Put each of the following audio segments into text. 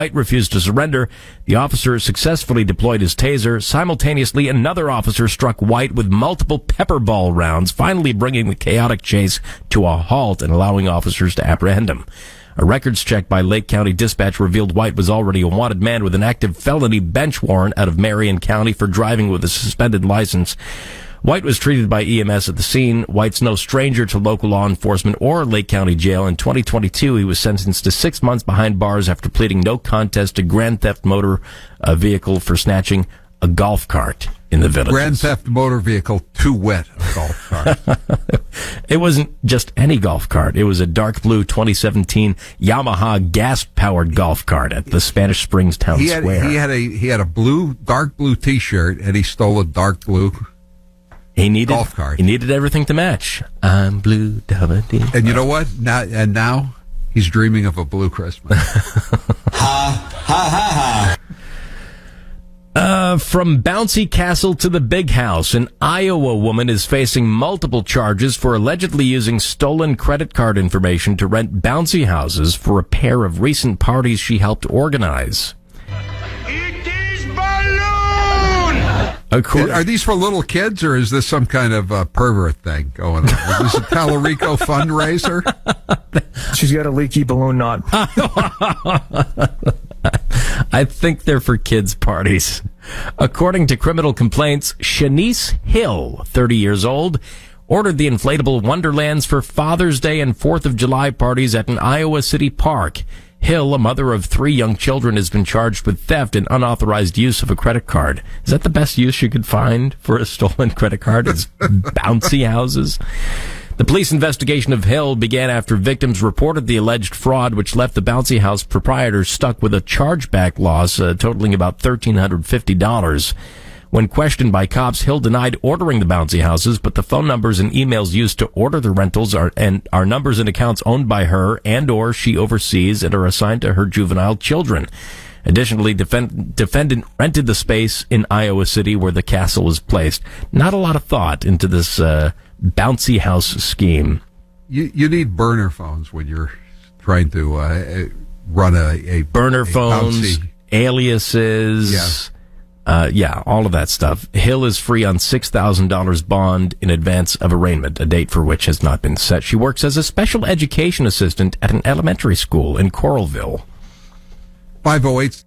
White refused to surrender. The officer successfully deployed his taser. Simultaneously, another officer struck White with multiple pepper ball rounds, finally bringing the chaotic chase to a halt and allowing officers to apprehend him. A records check by Lake County Dispatch revealed White was already a wanted man with an active felony bench warrant out of Marion County for driving with a suspended license. White was treated by EMS at the scene. White's no stranger to local law enforcement or Lake County Jail. In 2022, he was sentenced to 6 months behind bars after pleading no contest to grand theft motor vehicle for snatching a golf cart in the village. Grand theft motor vehicle, too wet a golf cart. It wasn't just any golf cart. It was a dark blue 2017 Yamaha gas-powered golf cart at the Spanish Springs Town Square. He had a dark blue T-shirt, and he stole a dark blue golf cart. He needed everything to match. I'm blue, da-ba-dee. And you know what? Now he's dreaming of a blue Christmas. Ha, ha, ha, ha. From bouncy castle to the big house, an Iowa woman is facing multiple charges for allegedly using stolen credit card information to rent bouncy houses for a pair of recent parties she helped organize. It is balloon! Are these for little kids, or is this some kind of pervert thing going on? Is this a Talarico fundraiser? She's got a leaky balloon knot. I think they're for kids' parties. According to criminal complaints, Shanice Hill, 30 years old, ordered the inflatable Wonderlands for Father's Day and 4th of July parties at an Iowa City park. Hill, a mother of 3 young children, has been charged with theft and unauthorized use of a credit card. Is that the best use you could find for a stolen credit card? Is bouncy houses? The police investigation of Hill began after victims reported the alleged fraud, which left the bouncy house proprietor stuck with a chargeback loss totaling about $1,350. When questioned by cops, Hill denied ordering the bouncy houses, but the phone numbers and emails used to order the rentals are numbers and accounts owned by her and or she oversees and are assigned to her juvenile children. Additionally, defendant rented the space in Iowa City where the castle was placed. Not a lot of thought into this bouncy house scheme. You need burner phones when you're trying to run a burner phones, bouncy. Aliases. Yeah, all of that stuff. Hill is free on $6,000 bond in advance of arraignment, a date for which has not been set. She works as a special education assistant at an elementary school in Coralville. 508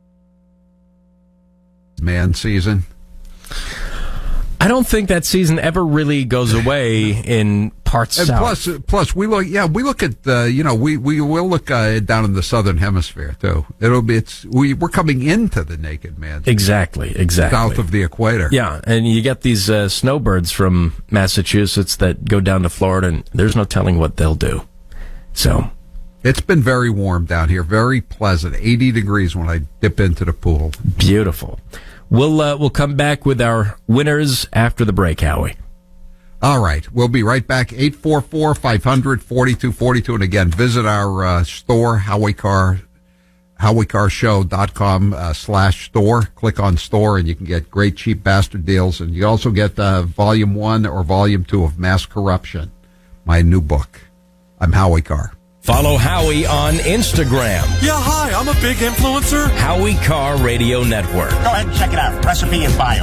man season. I don't think that season ever really goes away in parts and south. Plus, we look at we will look down in the southern hemisphere too. We're coming into the naked man. Exactly. South of the equator. Yeah, and you get these snowbirds from Massachusetts that go down to Florida, and there's no telling what they'll do. So it's been very warm down here, very pleasant, 80 degrees when I dip into the pool. Beautiful. We'll come back with our winners after the break, Howie. All right. We'll be right back. 844-500-4242. And again, visit our store, HowieCarShow.com/store. Click on store and you can get great cheap bastard deals. And you also get volume 1 or volume 2 of Mass Corruption, my new book. I'm Howie Carr. Follow Howie on Instagram. Yeah, hi, I'm a big influencer. Howie Carr Radio Network. Go ahead and check it out. Recipe in bio.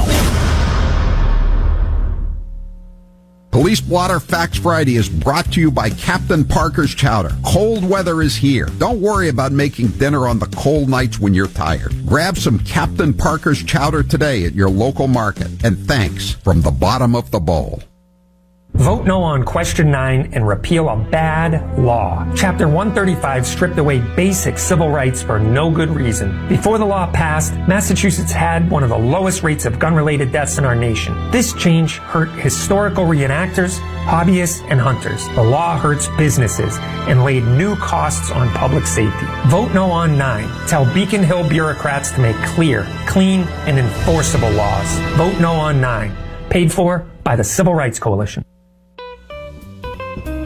Police Blotter Facts Friday is brought to you by Captain Parker's Chowder. Cold weather is here. Don't worry about making dinner on the cold nights when you're tired. Grab some Captain Parker's Chowder today at your local market. And thanks from the bottom of the bowl. Vote no on Question 9 and repeal a bad law. Chapter 135 stripped away basic civil rights for no good reason. Before the law passed, Massachusetts had one of the lowest rates of gun-related deaths in our nation. This change hurt historical reenactors, hobbyists, and hunters. The law hurts businesses and laid new costs on public safety. Vote no on 9. Tell Beacon Hill bureaucrats to make clear, clean, and enforceable laws. Vote no on 9. Paid for by the Civil Rights Coalition.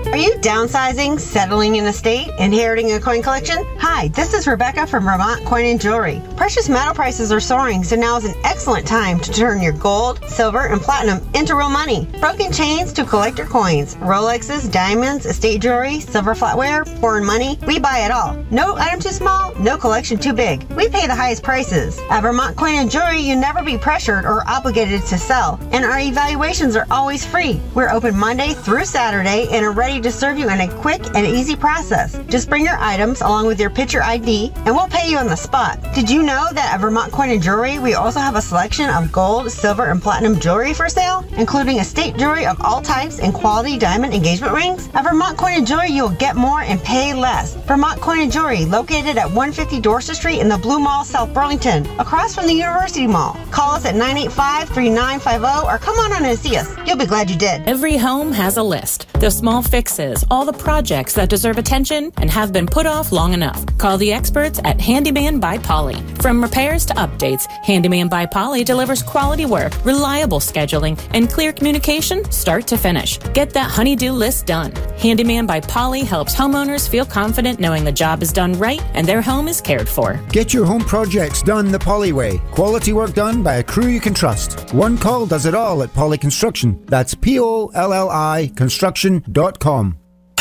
Are you downsizing, settling in a state, inheriting a coin collection? Hi, this is Rebecca from Vermont Coin and Jewelry. Precious metal prices are soaring, so now is an excellent time to turn your gold, silver, and platinum into real money. Broken chains to collector coins, Rolexes, diamonds, estate jewelry, silver flatware, foreign money. We buy it all. No item too small, no collection too big. We pay the highest prices. At Vermont Coin and Jewelry, you never be pressured or obligated to sell, and our evaluations are always free. We're open Monday through Saturday and are ready to serve you in a quick and easy process. Just bring your items along with your picture ID and we'll pay you on the spot. Did you know that at Vermont Coin and Jewelry we also have a selection of gold, silver, and platinum jewelry for sale, including estate jewelry of all types and quality diamond engagement rings? At Vermont Coin and Jewelry you'll get more and pay less. Vermont Coin and Jewelry, located at 150 Dorset Street in the Blue Mall, South Burlington, across from the University Mall. Call us at 985-3950 or come on in and see us. You'll be glad you did. Every home has a list. The small fixes, all the projects that deserve attention and have been put off long enough. Call the experts at Handyman by Polly. From repairs to updates, Handyman by Polly delivers quality work, reliable scheduling, and clear communication start to finish. Get that honey-do list done. Handyman by Polly helps homeowners feel confident knowing the job is done right and their home is cared for. Get your home projects done the Polly way. Quality work done by a crew you can trust. One call does it all at Polly Construction. That's POLLI construction.com.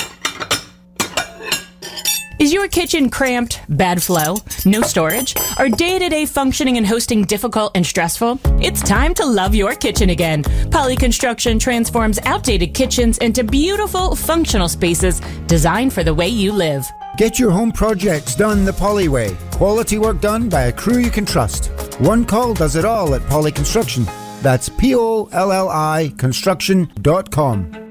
Is your kitchen cramped, bad flow, no storage? Are day-to-day functioning and hosting difficult and stressful? It's time to love your kitchen again. Polly Construction transforms outdated kitchens into beautiful, functional spaces designed for the way you live. Get your home projects done the Polly way. Quality work done by a crew you can trust. One call does it all at Polly Construction. That's POLLI construction.com.